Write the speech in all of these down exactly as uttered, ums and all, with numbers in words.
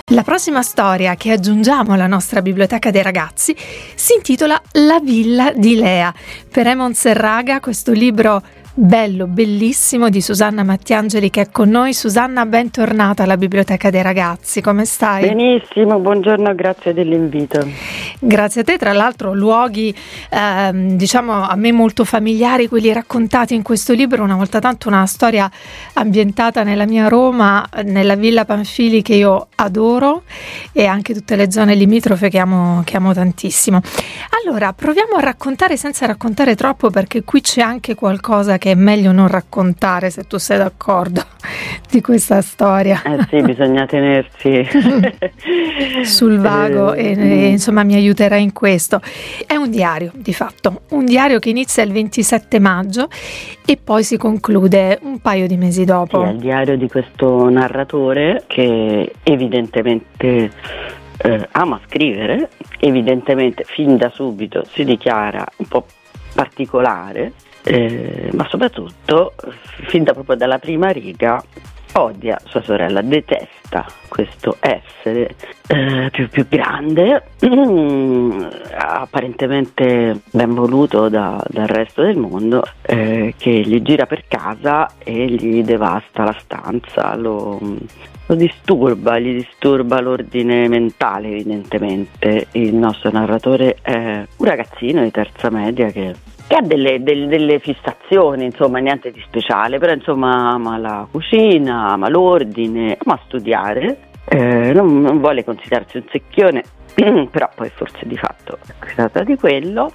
La prossima storia che aggiungiamo alla nostra biblioteca dei ragazzi si intitola La villa di Lea. Per Emon Serraga, questo libro bello, bellissimo di Susanna Mattiangeli che è con noi. Susanna, bentornata alla biblioteca dei ragazzi, come stai? Benissimo, buongiorno, grazie dell'invito. Grazie a te, tra l'altro luoghi ehm, diciamo a me molto familiari, quelli raccontati in questo libro. Una volta tanto una storia ambientata nella mia Roma, nella Villa Panfili, che io adoro, e anche tutte le zone limitrofe che amo, che amo tantissimo. Allora, proviamo a raccontare senza raccontare troppo, perché qui c'è anche qualcosa che è meglio non raccontare, se tu sei d'accordo, di questa storia. Eh sì, bisogna tenersi sul vago e, e insomma mi aiuterai in questo. È un diario, di fatto, un diario che inizia il ventisette maggio e poi si conclude un paio di mesi dopo. Sì, è il diario di questo narratore che evidentemente eh, ama scrivere, evidentemente fin da subito si dichiara un po' particolare, Eh, ma soprattutto fin da proprio dalla prima riga odia sua sorella, detesta questo essere eh, più, più grande, apparentemente ben voluto da, dal resto del mondo, eh, che gli gira per casa e gli devasta la stanza, lo, lo disturba, gli disturba l'ordine mentale. Evidentemente il nostro narratore è un ragazzino di terza media che che ha delle, delle, delle fissazioni, insomma, niente di speciale, però insomma ama la cucina, ama l'ordine, ama studiare, eh, non, non vuole considerarsi un secchione, però poi forse di fatto si tratta di quello.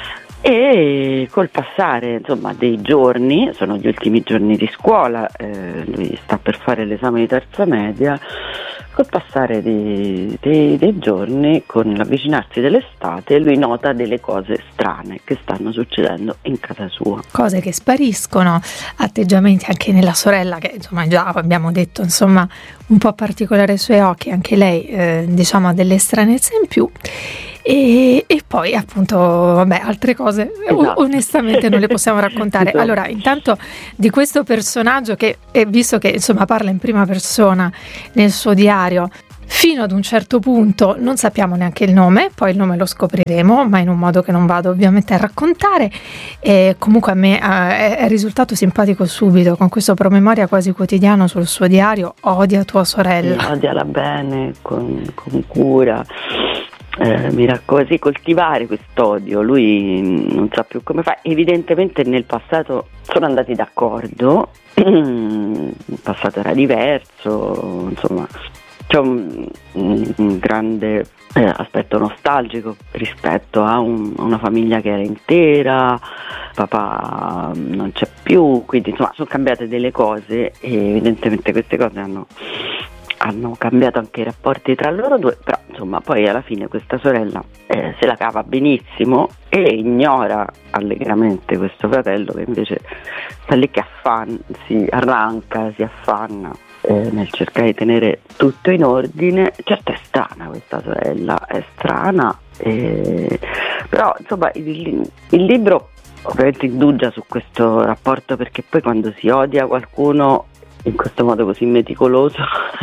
E col passare insomma dei giorni, sono gli ultimi giorni di scuola, eh, lui sta per fare l'esame di terza media, col passare dei, dei, dei giorni, con l'avvicinarsi dell'estate, lui nota delle cose strane che stanno succedendo in casa sua. Cose che spariscono, atteggiamenti anche nella sorella che insomma già abbiamo detto insomma un po' particolare ai suoi occhi, anche lei eh, diciamo ha delle stranezze in più. E, e poi appunto vabbè altre cose esatto. Onestamente non le possiamo raccontare. Esatto. Allora intanto di questo personaggio che eh, visto che insomma parla in prima persona nel suo diario, fino ad un certo punto non sappiamo neanche il nome, poi il nome lo scopriremo, ma in un modo che non vado ovviamente a raccontare. E comunque a me eh, è risultato simpatico subito, con questo promemoria quasi quotidiano sul suo diario: odia tua sorella. Sì, odiala bene, con, con cura. Eh, mi raccomando, sì, coltivare quest'odio, lui non sa più come fa. Evidentemente nel passato sono andati d'accordo, il passato era diverso, insomma c'è un, un grande eh, aspetto nostalgico rispetto a, un, a una famiglia che era intera, papà non c'è più, quindi insomma sono cambiate delle cose e evidentemente queste cose hanno hanno cambiato anche i rapporti tra loro due, però insomma poi alla fine questa sorella eh, se la cava benissimo e ignora allegramente questo fratello che invece sta lì che affanna, si arranca, si affanna eh, nel cercare di tenere tutto in ordine. Certo è strana questa sorella, è strana, eh, però insomma il, il libro ovviamente indugia su questo rapporto, perché poi quando si odia qualcuno in questo modo così meticoloso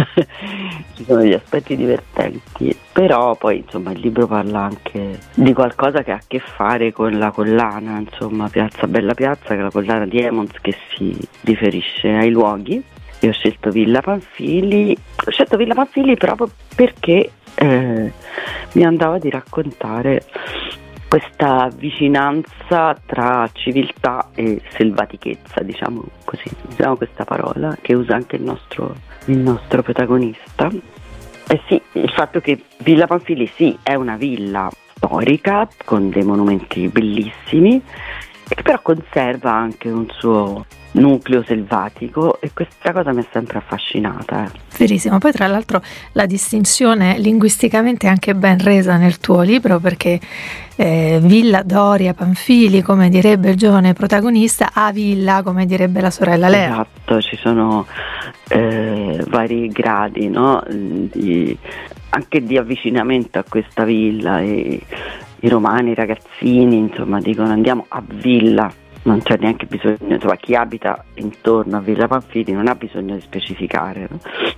ci sono degli aspetti divertenti, però poi insomma il libro parla anche di qualcosa che ha a che fare con la collana, insomma Piazza Bella Piazza, che è la collana di Emons che si riferisce ai luoghi. Io ho scelto Villa Panfili, ho scelto Villa Panfili proprio perché eh, mi andava di raccontare questa vicinanza tra civiltà e selvatichezza, diciamo così, usiamo questa parola che usa anche il nostro, il nostro protagonista. Eh sì, il fatto che Villa Panfili sì, è una villa storica con dei monumenti bellissimi, che però conserva anche un suo nucleo selvatico, e questa cosa mi è sempre affascinata. Eh. Verissimo, poi tra l'altro la distinzione linguisticamente è anche ben resa nel tuo libro, perché eh, Villa Doria Panfili, come direbbe il giovane protagonista, a Villa, come direbbe la sorella Lea. Esatto, ci sono eh, vari gradi, no? di, anche di avvicinamento a questa villa, e i romani, i ragazzini, insomma, dicono andiamo a Villa. Non c'è neanche bisogno, insomma, chi abita intorno a Villa Panfili non ha bisogno di specificare, no?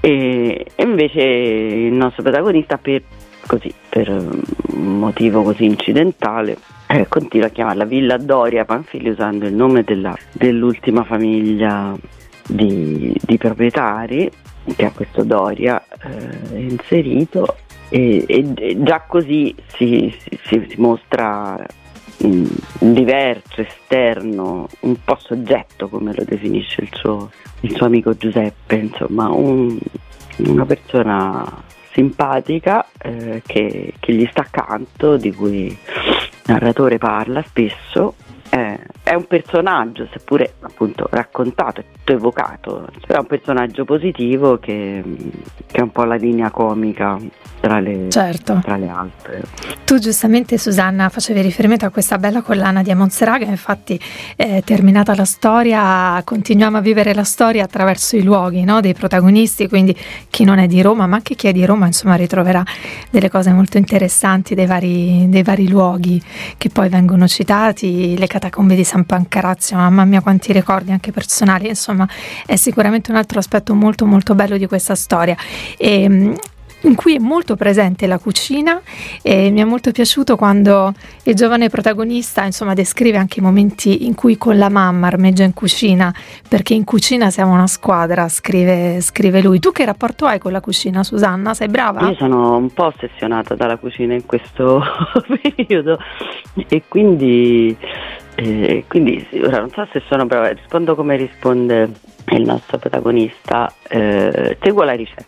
E, e invece il nostro protagonista, per così per un motivo così incidentale, eh, continua a chiamarla Villa Doria Panfili usando il nome della, dell'ultima famiglia di, di proprietari che ha questo Doria eh, inserito, e, e, e già così si, si, si mostra mh, diverso, esterno, un po' soggetto, come lo definisce il suo, il suo amico Giuseppe, insomma un, una persona simpatica eh, che, che gli sta accanto, di cui il narratore parla spesso. Eh, è un personaggio, seppure appunto raccontato e tutto evocato, cioè è un personaggio positivo che, che è un po' la linea comica tra le, certo. tra le altre. Tu giustamente, Susanna, facevi riferimento a questa bella collana di Amon Serà, infatti eh, terminata la storia continuiamo a vivere la storia attraverso i luoghi, no, dei protagonisti, quindi chi non è di Roma, ma anche chi è di Roma, insomma, ritroverà delle cose molto interessanti dei vari, dei vari luoghi che poi vengono citati, le catacombe di San Pancrazio, mamma mia quanti ricordi anche personali, insomma è sicuramente un altro aspetto molto molto bello di questa storia, e in cui è molto presente la cucina, e mi è molto piaciuto quando il giovane protagonista insomma descrive anche i momenti in cui con la mamma armeggia in cucina, perché in cucina siamo una squadra, scrive, scrive lui. Tu che rapporto hai con la cucina, Susanna? Sei brava? Io sono un po' ossessionata dalla cucina in questo periodo, e quindi eh, quindi ora non so se sono brava, rispondo come risponde il nostro protagonista, eh, seguo la ricetta.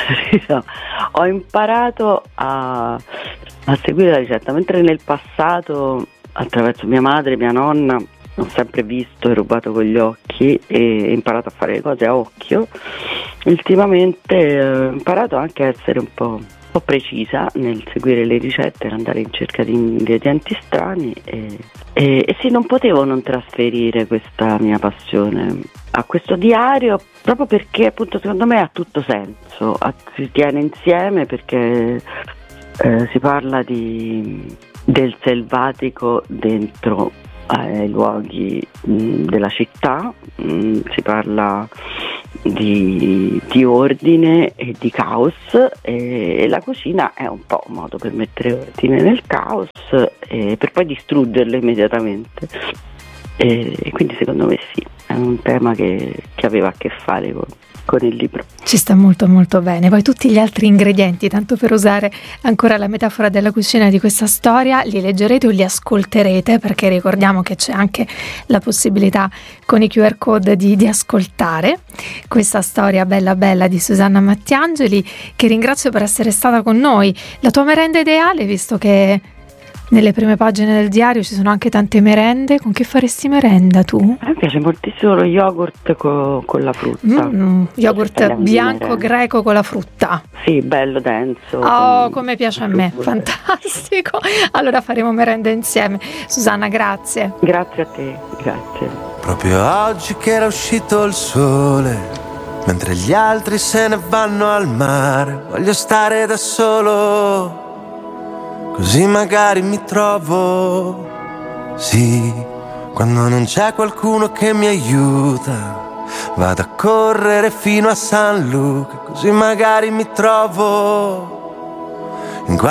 Ho imparato a, a seguire la ricetta, mentre nel passato attraverso mia madre e mia nonna ho sempre visto e rubato con gli occhi e imparato a fare le cose a occhio. Ultimamente eh, ho imparato anche a essere un po', un po' precisa nel seguire le ricette, andare in cerca di ingredienti strani, e, e, e sì, non potevo non trasferire questa mia passione a questo diario, proprio perché appunto secondo me ha tutto senso, si tiene insieme perché eh, si parla di, del selvatico dentro ai luoghi mh, della città, mh, si parla di, di ordine e di caos, e, e la cucina è un po' un modo per mettere ordine nel caos e per poi distruggerlo immediatamente, e, e quindi secondo me sì, è un tema che, che aveva a che fare con, con il libro. Ci sta molto molto bene. Poi tutti gli altri ingredienti, tanto per usare ancora la metafora della cucina di questa storia, li leggerete o li ascolterete, perché ricordiamo che c'è anche la possibilità con i Q R code di, di ascoltare questa storia bella bella di Susanna Mattiangeli, che ringrazio per essere stata con noi. La tua merenda ideale, visto che nelle prime pagine del diario ci sono anche tante merende, con che faresti merenda tu? A me piace moltissimo lo yogurt co- con la frutta. Mm, yogurt bianco greco con la frutta. Sì, bello, denso. Oh, come piace a me, fantastico. Allora faremo merenda insieme. Susanna, grazie. Grazie a te, grazie. Proprio oggi che era uscito il sole, mentre gli altri se ne vanno al mare, voglio stare da solo, così magari mi trovo, sì, quando non c'è qualcuno che mi aiuta, vado a correre fino a San Luca, così magari mi trovo.